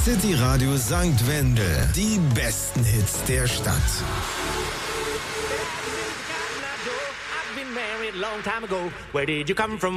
City Radio St. Wendel. Die besten Hits der Stadt. I've been married a long time ago. Where did you come from?